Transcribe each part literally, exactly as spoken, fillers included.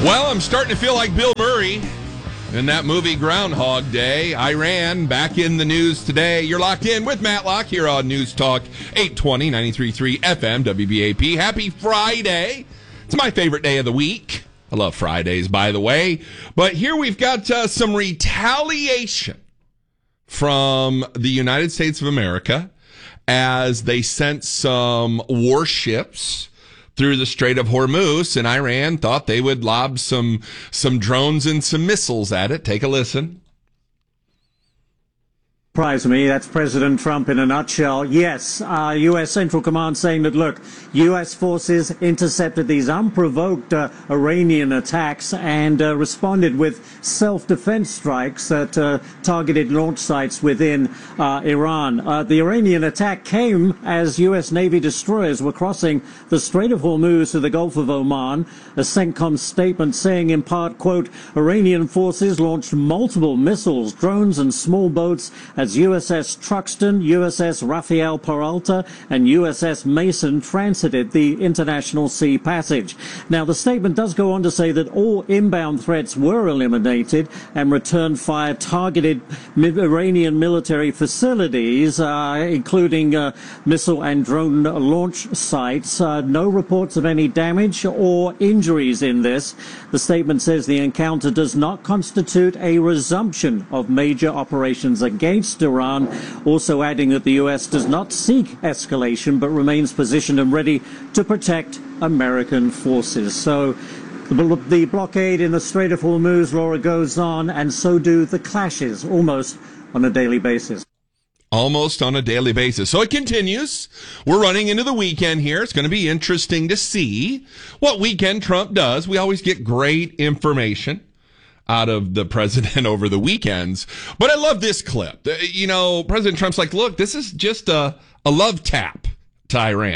Well, I'm starting to feel like Bill Murray in that movie Groundhog Day. Iran back in the news today. You're locked in with Matlock here on News Talk eight twenty, ninety-three point three F M, W B A P. Happy Friday. It's my favorite day of the week. I love Fridays, by the way. But here we've got uh, some retaliation from the United States of America as they sent some warships through the Strait of Hormuz, and Iran thought they would lob some some drones and some missiles at it. Take a listen. Surprise me. That's President Trump in a nutshell. Yes, uh, U S Central Command saying that, look, U S forces intercepted these unprovoked uh, Iranian attacks and uh, responded with self-defense strikes that uh, targeted launch sites within uh, Iran. Uh, the Iranian attack came as U S Navy destroyers were crossing the Strait of Hormuz to the Gulf of Oman. A CENTCOM statement saying, in part, quote, Iranian forces launched multiple missiles, drones and small boats as U S S Truxtun, U S S Rafael Peralta, and U S S Mason transited the international sea passage. Now, the statement does go on to say that all inbound threats were eliminated and return fire targeted Iranian military facilities, uh, including uh, missile and drone launch sites. Uh, no reports of any damage or injuries in this. The statement says the encounter does not constitute a resumption of major operations against Iran, also adding that the U S does not seek escalation but remains positioned and ready to protect American forces. So the, the blockade in the Strait of Hormuz, Laura, goes on, and so do the clashes almost on a daily basis. Almost on a daily basis. So it continues. We're running into the weekend here. It's going to be interesting to see what weekend Trump does. We always get great information out of the president over the weekends. But I love this clip. You know, President Trump's like, look, this is just a, a love tap to Iran.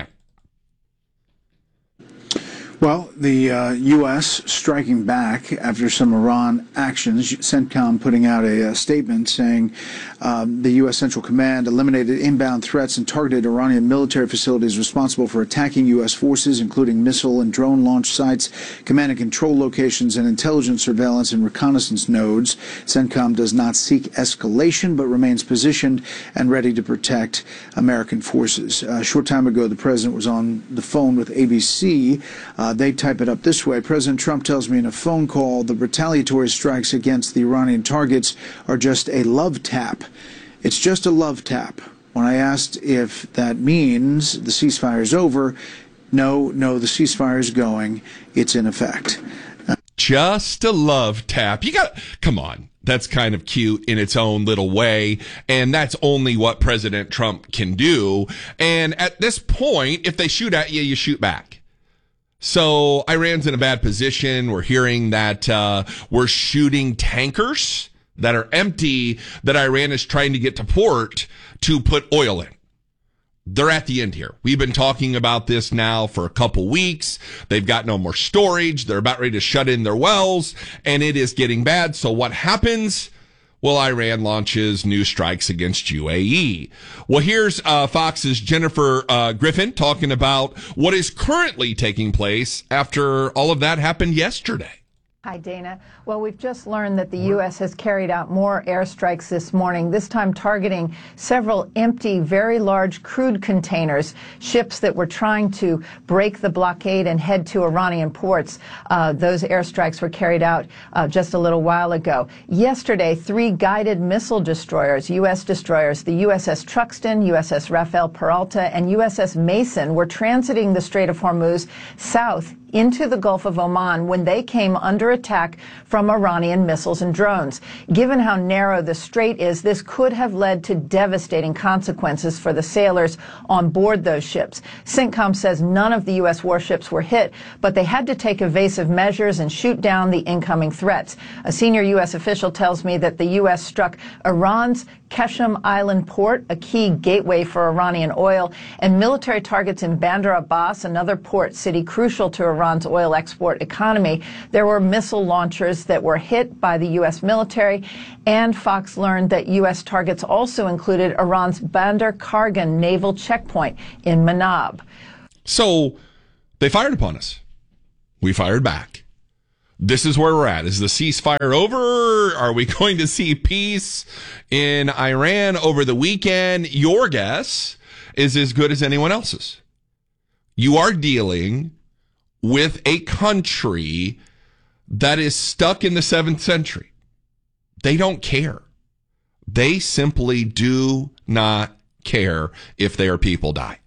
Well, the uh, U S striking back after some Iran actions, CENTCOM putting out a, a statement saying um, the U S Central Command eliminated inbound threats and targeted Iranian military facilities responsible for attacking U S forces, including missile and drone launch sites, command and control locations, and intelligence surveillance and reconnaissance nodes. CENTCOM does not seek escalation, but remains positioned and ready to protect American forces. Uh, a short time ago, the president was on the phone with A B C. Uh, they type it up this way. President Trump tells me in a phone call the retaliatory strikes against the Iranian targets are just a love tap. It's just a love tap. When I asked if that means the ceasefire is over, no, no, the ceasefire is going. It's in effect. Uh, just a love tap. You got, come on. That's kind of cute in its own little way, and that's only what President Trump can do. And at this point, if they shoot at you, you shoot back. So Iran's in a bad position. We're hearing that uh, we're shooting tankers that are empty that Iran is trying to get to port to put oil in. They're at the end here. We've been talking about this now for a couple weeks. They've got no more storage. They're about ready to shut in their wells, and it is getting bad. So what happens? Well, Iran launches new strikes against U A E. Well, here's uh, Fox's Jennifer uh, Griffin talking about what is currently taking place after all of that happened yesterday. Hi, Dana. Well, we've just learned that the U S has carried out more airstrikes this morning, this time targeting several empty, very large crude containers, ships that were trying to break the blockade and head to Iranian ports. Uh, those airstrikes were carried out uh, just a little while ago. Yesterday, three guided missile destroyers, U S destroyers, the U S S Truxtun, U S S Rafael Peralta, and U S S Mason, were transiting the Strait of Hormuz south into the Gulf of Oman when they came under attack from Iranian missiles and drones. Given how narrow the strait is, this could have led to devastating consequences for the sailors on board those ships. CENTCOM says none of the U S warships were hit, but they had to take evasive measures and shoot down the incoming threats. A senior U S official tells me that the U S struck Iran's Keshem Island port, a key gateway for Iranian oil, and military targets in Bandar Abbas, another port city crucial to Iran's oil export economy. There were missile launchers that were hit by the U S military, and Fox learned that U S targets also included Iran's Bandar Kargan naval checkpoint in Manab. So they fired upon us. We fired back. This is where we're at. Is the ceasefire over? Are we going to see peace in Iran over the weekend? Your guess is as good as anyone else's. You are dealing with a country that is stuck in the seventh century. They don't care. They simply do not care if their people die.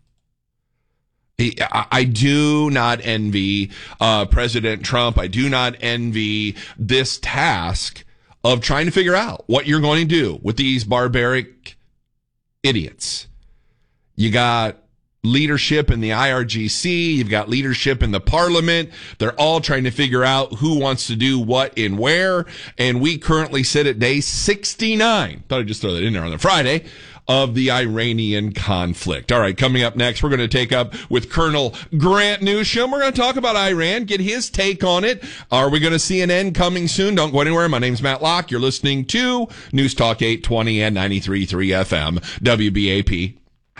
I do not envy uh, President Trump. I do not envy this task of trying to figure out what you're going to do with these barbaric idiots. You got leadership in the I R G C. You've got leadership in the parliament. They're all trying to figure out who wants to do what and where. And we currently sit at day sixty-nine. Thought I'd just throw that in there on the Friday of the Iranian conflict. All right, coming up next, we're going to take up with Colonel Grant Newsham. We're going to talk about Iran, get his take on it. Are we going to see an end coming soon? Don't go anywhere. My name's Matt Locke. You're listening to News Talk eight twenty and ninety-three point three F M, W B A P.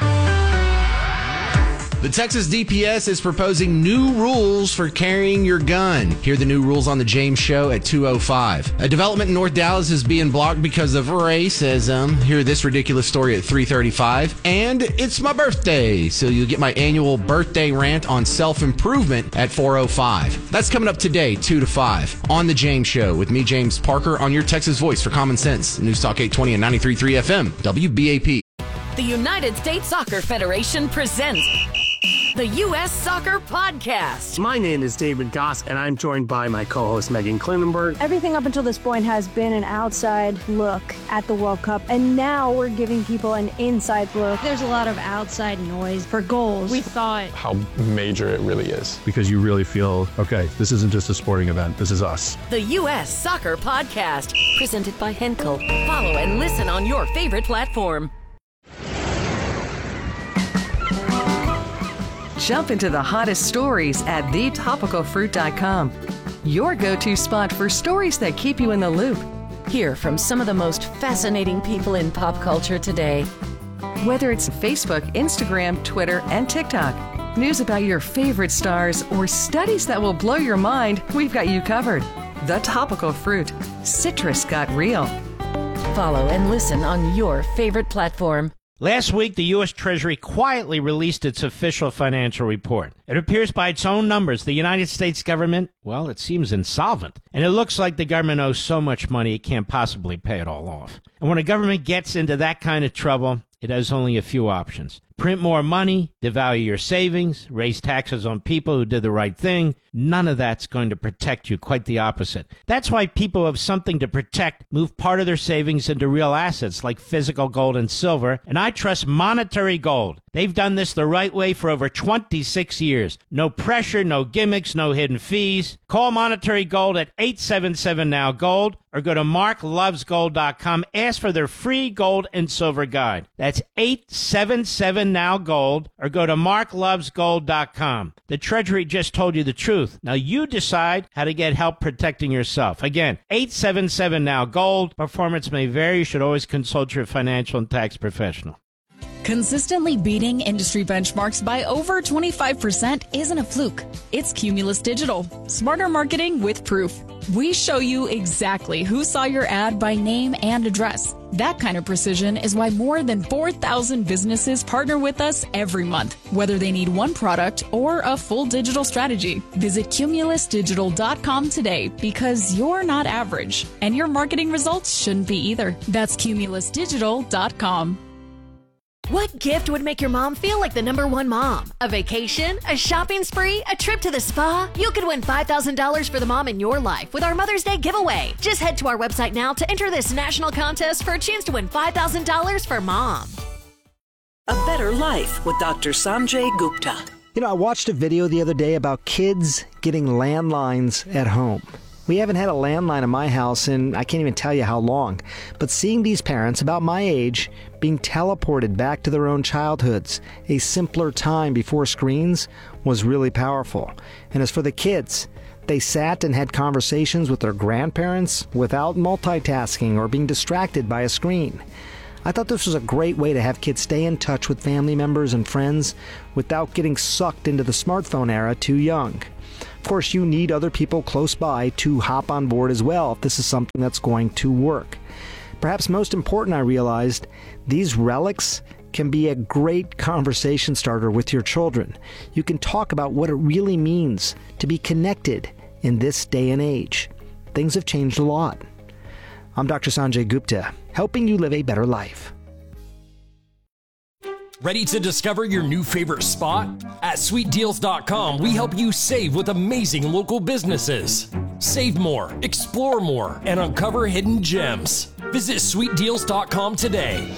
The Texas D P S is proposing new rules for carrying your gun. Hear the new rules on The James Show at two oh five. A development in North Dallas is being blocked because of racism. Hear this ridiculous story at three thirty-five. And it's my birthday, so you'll get my annual birthday rant on self-improvement at four oh five. That's coming up today, two to five, on The James Show with me, James Parker, on your Texas voice for Common Sense. News Talk eight twenty and ninety-three point three F M, W B A P. The United States Soccer Federation presents the U S Soccer Podcast. My name is David Goss, and I'm joined by my co-host Megan Klinenberg. Everything up until this point has been an outside look at the World Cup, and now we're giving people an inside look. There's a lot of outside noise for goals. We thought how major it really is. Because you really feel, okay, this isn't just a sporting event, this is us. The U S Soccer Podcast, presented by Henkel. Follow and listen on your favorite platform. Jump into the hottest stories at the topical fruit dot com. Your go-to spot for stories that keep you in the loop. Hear from some of the most fascinating people in pop culture today. Whether it's Facebook, Instagram, Twitter, and TikTok, news about your favorite stars, or studies that will blow your mind, we've got you covered. The Topical Fruit. Citrus got real. Follow and listen on your favorite platform. Last week, the U S Treasury quietly released its official financial report. It appears by its own numbers, the United States government, well, it seems insolvent. And it looks like the government owes so much money it can't possibly pay it all off. And when a government gets into that kind of trouble, it has only a few options. Print more money, devalue your savings, raise taxes on people who did the right thing. None of that's going to protect you, quite the opposite. That's why people who have something to protect move part of their savings into real assets like physical gold and silver, and I trust Monetary Gold. They've done this the right way for over twenty-six years. No pressure, no gimmicks, no hidden fees. Call Monetary Gold at eight seven seven now gold or go to mark loves gold dot com. Ask for their free gold and silver guide. That's eight seven seven now gold or go to mark loves gold dot com. The Treasury just told you the truth. Now you decide how to get help protecting yourself. Again, eight seven seven now gold. Performance may vary. You should always consult your financial and tax professional. Consistently beating industry benchmarks by over twenty-five percent isn't a fluke. It's Cumulus Digital. Smarter marketing with proof. We show you exactly who saw your ad by name and address. That kind of precision is why more than four thousand businesses partner with us every month, whether they need one product or a full digital strategy. Visit cumulus digital dot com today because you're not average, and your marketing results shouldn't be either. That's cumulus digital dot com. What gift would make your mom feel like the number one mom? A vacation? A shopping spree? A trip to the spa? You could win five thousand dollars for the mom in your life with our Mother's Day giveaway. Just head to our website now to enter this national contest for a chance to win five thousand dollars for mom. A Better Life with Doctor Sanjay Gupta. You know, I watched a video the other day about kids getting landlines at home. We haven't had a landline in my house in I can't even tell you how long. But seeing these parents about my age being teleported back to their own childhoods, a simpler time before screens, was really powerful. And as for the kids, they sat and had conversations with their grandparents without multitasking or being distracted by a screen. I thought this was a great way to have kids stay in touch with family members and friends without getting sucked into the smartphone era too young. Of course, you need other people close by to hop on board as well if this is something that's going to work. Perhaps most important, I realized, these relics can be a great conversation starter with your children. You can talk about what it really means to be connected in this day and age. Things have changed a lot. I'm Doctor Sanjay Gupta, helping you live a better life. Ready to discover your new favorite spot? At sweet deals dot com, we help you save with amazing local businesses. Save more, explore more, and uncover hidden gems. Visit sweet deals dot com today.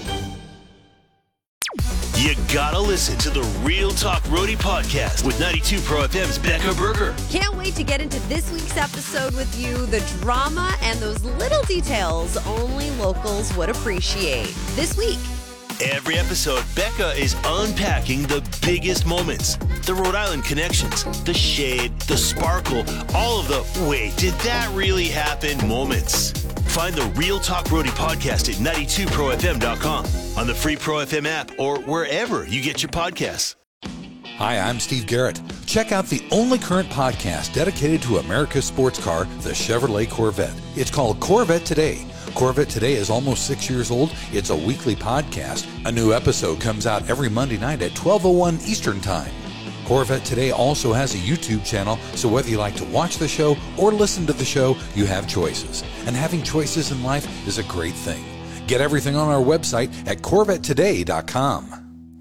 You gotta listen to the Real Talk Roadie podcast with ninety-two Pro F M's Becca Berger. Can't wait to get into this week's episode with you. The drama and those little details only locals would appreciate. This week. Every episode, Becca is unpacking the biggest moments. The Rhode Island connections, the shade, the sparkle, all of the wait, did that really happen moments. Find the Real Talk Roadie podcast at ninety-two pro f m dot com, on the free Pro F M app, or wherever you get your podcasts. Hi, I'm Steve Garrett. Check out the only current podcast dedicated to America's sports car, the Chevrolet Corvette. It's called Corvette Today. Corvette Today is almost six years old. It's a weekly podcast. A new episode comes out every Monday night at twelve oh one Eastern Time. Corvette Today also has a YouTube channel, so whether you like to watch the show or listen to the show, you have choices. And having choices in life is a great thing. Get everything on our website at corvette today dot com.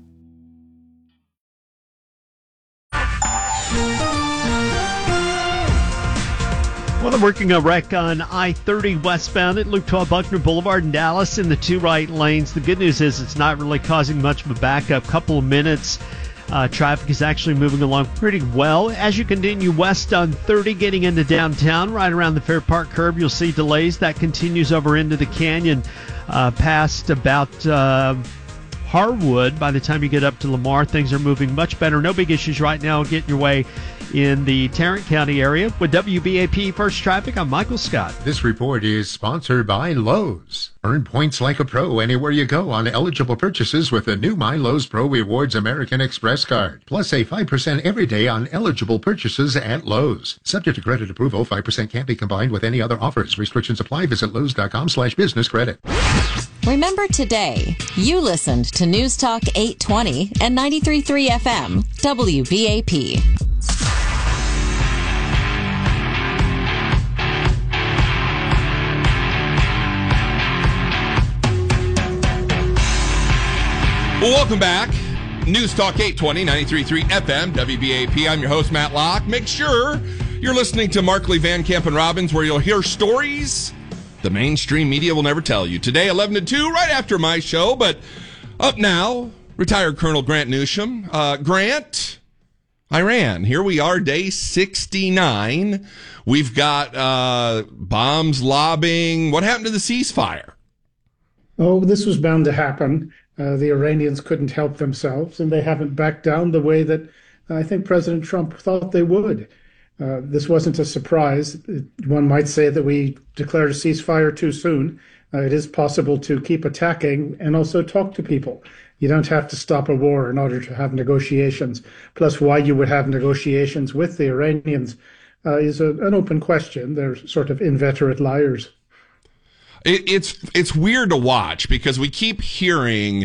Well, they're working a wreck on I thirty westbound at Loop twelve Buckner Boulevard in Dallas in the two right lanes. The good news is it's not really causing much of a backup. Couple of minutes. Uh, traffic is actually moving along pretty well. As you continue west on thirty, getting into downtown, right around the Fair Park curb, you'll see delays. That continues over into the canyon uh, past about uh, Harwood. By the time you get up to Lamar, things are moving much better. No big issues right now getting your way in the Tarrant County area. With W B A P First Traffic, I'm Michael Scott. This report is sponsored by Lowe's. Earn points like a pro anywhere you go on eligible purchases with the new My Lowe's Pro Rewards American Express card. Plus, save five percent every day on eligible purchases at Lowe's. Subject to credit approval, five percent can't be combined with any other offers. Restrictions apply. Visit lowes dot com slash business credit. Remember today, you listened to News Talk eight twenty and ninety-three point three F M, W B A P. Well, welcome back. News Talk eight twenty, ninety-three point three F M, W B A P. I'm your host, Matt Locke. Make sure you're listening to Markley, Van Camp, and Robbins, where you'll hear stories the mainstream media will never tell you. Today, eleven to two, right after my show. But up now, retired Colonel Grant Newsham. Uh, Grant, Iran. Here we are, day sixty-nine. We've got uh, bombs lobbing. What happened to the ceasefire? Oh, this was bound to happen. Uh, the Iranians couldn't help themselves, and they haven't backed down the way that I think President Trump thought they would. Uh, this wasn't a surprise. One might say that we declared a ceasefire too soon. Uh, it is possible to keep attacking and also talk to people. You don't have to stop a war in order to have negotiations. Plus, why you would have negotiations with the Iranians uh, is a, an open question. They're sort of inveterate liars. It, it's it's weird to watch because we keep hearing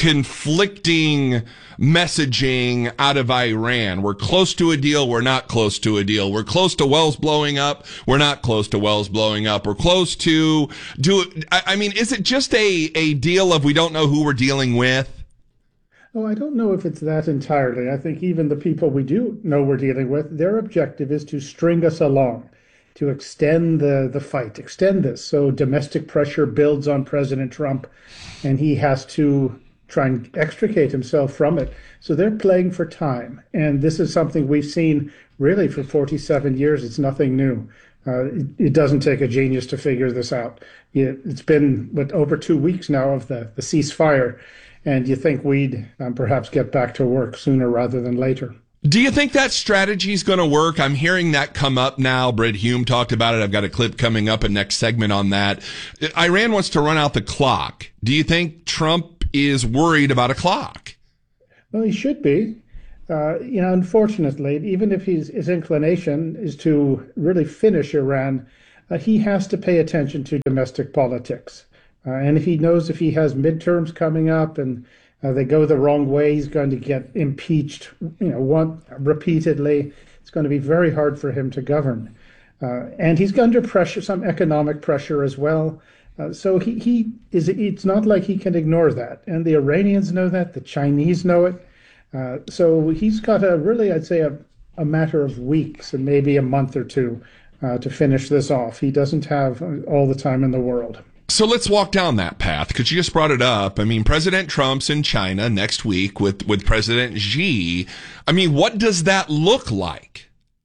conflicting messaging out of Iran. We're close to a deal. We're not close to a deal. We're close to wells blowing up. We're not close to wells blowing up. We're close to do. I, I mean, is it just a, a deal of we don't know who we're dealing with? Oh, I don't know if it's that entirely. I think even the people we do know we're dealing with, their objective is to string us along, to extend the, the fight, extend this. So domestic pressure builds on President Trump, and he has to try and extricate himself from it. So they're playing for time. And this is something we've seen really for forty-seven years. It's nothing new. Uh, it, it doesn't take a genius to figure this out. It, it's been what, over two weeks now of the, the ceasefire, and you think we'd um, perhaps get back to work sooner rather than later. Do you think that strategy is going to work? I'm hearing that come up now. Brett Hume talked about it. I've got a clip coming up, a next segment on that. Iran wants to run out the clock. Do you think Trump is worried about a clock? Well, he should be. uh, you know, unfortunately, even if he's, his inclination is to really finish Iran, uh, he has to pay attention to domestic politics. Uh, and if he knows if he has midterms coming up and uh, they go the wrong way, he's going to get impeached, you know, one repeatedly. It's going to be very hard for him to govern. Uh, and he's under pressure, some economic pressure as well. Uh, so he, he is, it's not like he can ignore that. And the Iranians know that, the Chinese know it. Uh, so he's got a really, I'd say, a, a matter of weeks and maybe a month or two uh, to finish this off. He doesn't have all the time in the world. So let's walk down that path, because you just brought it up. I mean, President Trump's in China next week with, with President Xi. I mean, what does that look like?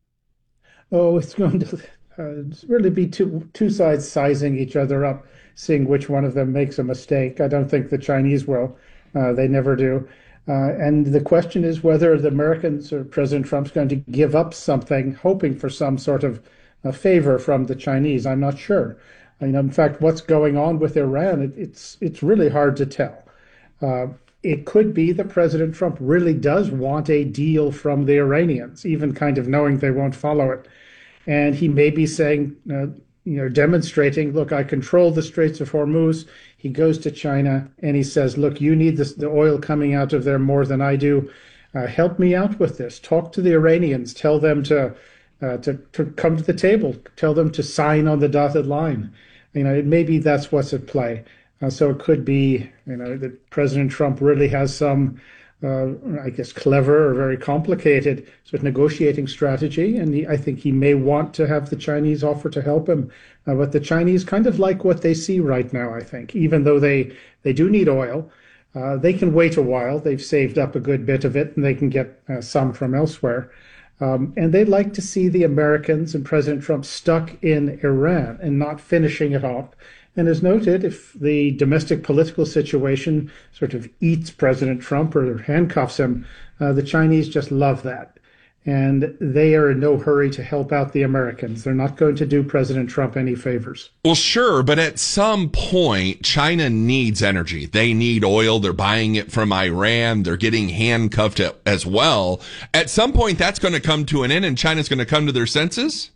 Oh, it's going to uh, really be two, two sides sizing each other up, seeing which one of them makes a mistake. I don't think the Chinese will. Uh, they never do. Uh, and the question is whether the Americans or President Trump's going to give up something, hoping for some sort of uh, favor from the Chinese. I'm not sure. You know, in fact, what's going on with Iran, it, it's it's really hard to tell. Uh, it could be that President Trump really does want a deal from the Iranians, even kind of knowing they won't follow it. And he may be saying, uh, you know, demonstrating, look, I control the Straits of Hormuz. He goes to China and he says, look, you need this, the oil coming out of there more than I do. Uh, help me out with this. Talk to the Iranians. Tell them to, uh, to, to come to the table. Tell them to sign on the dotted line. You know, maybe that's what's at play. Uh, so it could be, you know, that President Trump really has some, uh, I guess, clever or very complicated sort of negotiating strategy. And he, I think he may want to have the Chinese offer to help him. Uh, but the Chinese kind of like what they see right now, I think, even though they, they do need oil. Uh, they can wait a while. They've saved up a good bit of it and they can get uh, some from elsewhere. Um, and they'd like to see the Americans and President Trump stuck in Iran and not finishing it off. And as noted, if the domestic political situation sort of eats President Trump or handcuffs him, uh, the Chinese just love that. And they are in no hurry to help out the Americans. They're not going to do President Trump any favors. Well, sure, but at some point, China needs energy. They need oil. They're buying it from Iran. They're getting handcuffed as well. At some point, that's going to come to an end, and China's going to come to their senses?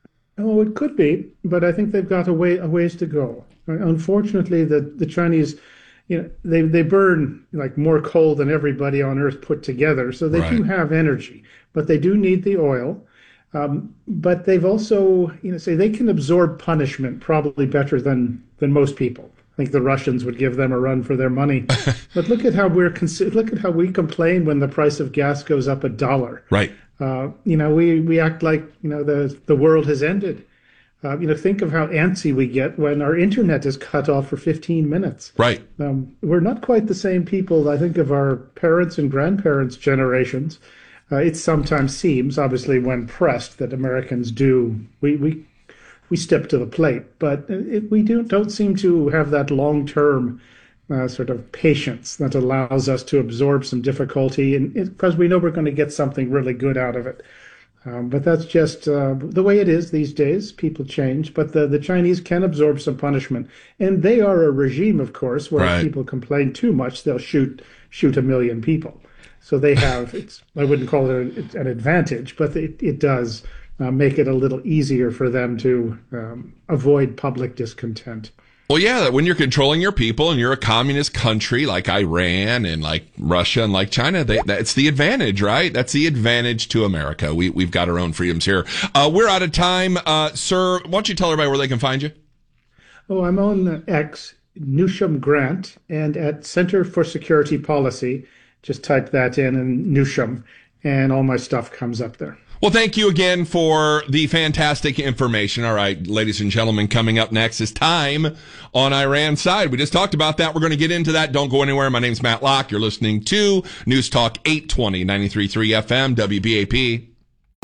Oh, it could be, but I think they've got a, way, a ways to go. Unfortunately, the, the Chinese, you know, they, they burn like more coal than everybody on Earth put together, so they right. do have energy. But they do need the oil. Um, but they've also, you know, say they can absorb punishment probably better than than most people. I think the Russians would give them a run for their money. But look at how we're look at how we complain when the price of gas goes up a dollar. Right. Uh, you know, we we act like you know the the world has ended. Uh, you know, think of how antsy we get when our internet is cut off for fifteen minutes. Right. Um, we're not quite the same people, I think, of our parents and grandparents' generations. Uh, it sometimes seems, obviously, when pressed, that Americans do we we we step to the plate, but it, we do don't seem to have that long-term uh, sort of patience that allows us to absorb some difficulty, and because we know we're going to get something really good out of it. Um, but that's just uh, the way it is these days. People change, but the the Chinese can absorb some punishment, and they are a regime, of course, where right. if people complain too much, they'll shoot shoot a million people. So they have, it's, I wouldn't call it an advantage, but it, it does uh, make it a little easier for them to um, avoid public discontent. Well, yeah, when you're controlling your people and you're a communist country like Iran and like Russia and like China, they, that's the advantage, right? That's the advantage to America. We, we've got our own freedoms here. Uh, we're out of time. Uh, sir, why don't you tell everybody where they can find you? Oh, I'm on X, Newsham Grant, and at Center for Security Policy. Just type that in and Newsham, and all my stuff comes up there. Well, thank you again for the fantastic information. All right, ladies and gentlemen, coming up next is time on Iran's side. We just talked about that. We're going to get into that. Don't go anywhere. My name's Matt Locke. You're listening to News Talk eight twenty, ninety-three point three F M, W B A P.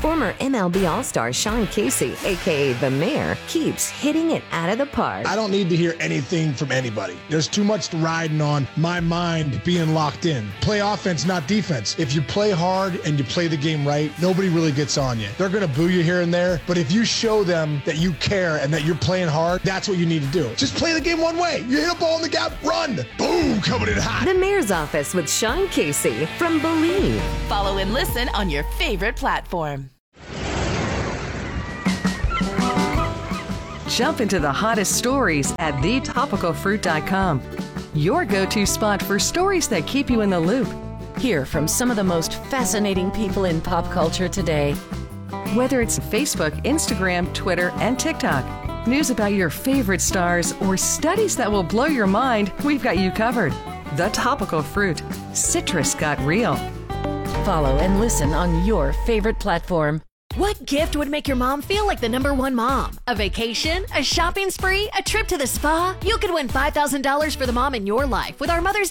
Former M L B All-Star Sean Casey, a k a. The Mayor, keeps hitting it out of the park. I don't need to hear anything from anybody. There's too much riding on my mind being locked in. Play offense, not defense. If you play hard and you play the game right, nobody really gets on you. They're going to boo you here and there, but if you show them that you care and that you're playing hard, that's what you need to do. Just play the game one way. You hit a ball in the gap, run. Boom, coming in hot. The Mayor's Office with Sean Casey from Believe. Follow and listen on your favorite platform. Jump into the hottest stories at the topical fruit dot com. Your go-to spot for stories that keep you in the loop. Hear from some of the most fascinating people in pop culture today. Whether it's Facebook, Instagram, Twitter, and TikTok, news about your favorite stars, or studies that will blow your mind, we've got you covered. The Topical Fruit. Citrus got real. Follow and listen on your favorite platform. What gift would make your mom feel like the number one mom? A vacation? A shopping spree? A trip to the spa? You could win five thousand dollars for the mom in your life with our Mother's